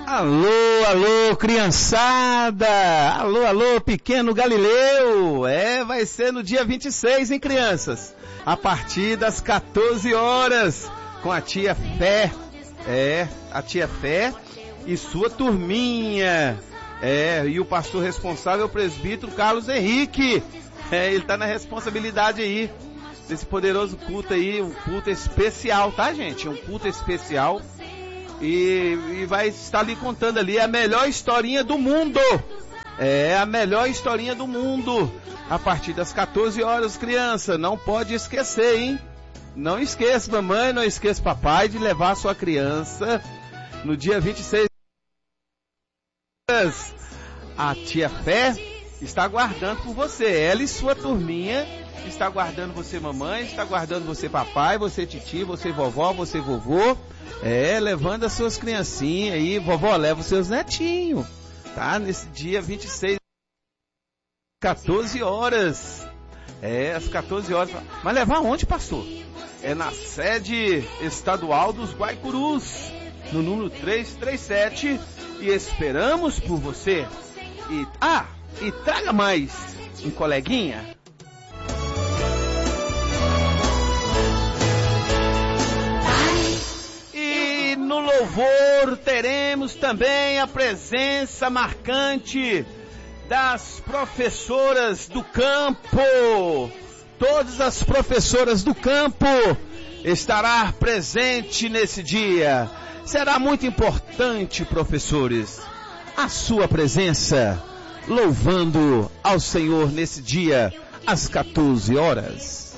Alô, alô, criançada! Alô, alô, pequeno Galileu! Vai ser no dia 26, hein, crianças? A partir das 14 horas, com a tia Fé. A tia Fé e sua turminha. E o pastor responsável é o presbítero Carlos Henrique. Ele tá na responsabilidade aí, desse poderoso culto aí, um culto especial, tá, gente? Um culto especial. E vai estar ali contando ali a melhor historinha do mundo. A melhor historinha do mundo. A partir das 14 horas, criança. Não pode esquecer, hein? Não esqueça, mamãe, não esqueça, papai, de levar a sua criança no dia 26. A tia Fé está aguardando por você. Ela e sua turminha está aguardando você, mamãe, está aguardando você, papai, você, titi, você, vovó, você, vovô. Levando as suas criancinhas aí. Vovó, leva os seus netinhos, tá? Nesse dia 26, 14 horas. Às 14 horas. Mas levar onde, pastor? Na sede estadual dos Guaicurus, no número 337. E esperamos por você. E traga mais um coleguinha. No louvor teremos também a presença marcante das professoras do campo. Todas as professoras do campo estarão presentes nesse dia. Será muito importante, professores, a sua presença, louvando ao Senhor nesse dia, às 14 horas.